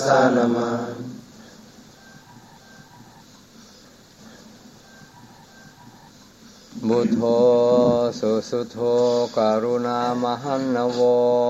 สานามาบุโธสุสุโธกรุณามหันนโว